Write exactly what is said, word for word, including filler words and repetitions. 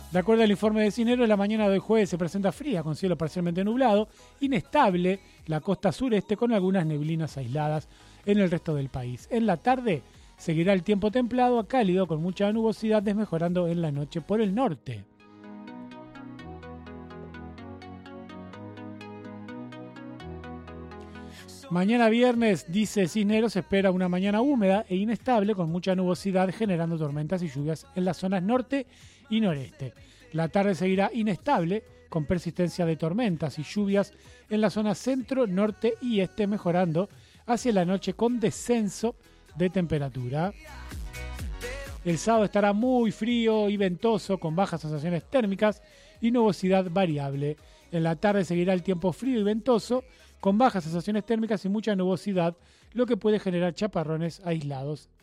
De acuerdo al informe de Cisneros, la mañana de hoy jueves se presenta fría con cielo parcialmente nublado, inestable la costa sureste con algunas neblinas aisladas en el resto del país. En la tarde seguirá el tiempo templado a cálido con mucha nubosidad, desmejorando en la noche por el norte. Mañana viernes, dice Cisneros, se espera una mañana húmeda e inestable con mucha nubosidad generando tormentas y lluvias en las zonas norte y noreste. La tarde seguirá inestable con persistencia de tormentas y lluvias en la zona centro, norte y este, mejorando hacia la noche con descenso de temperatura. El sábado estará muy frío y ventoso con bajas sensaciones térmicas y nubosidad variable. En la tarde seguirá el tiempo frío y ventoso con bajas sensaciones térmicas y mucha nubosidad, lo que puede generar chaparrones aislados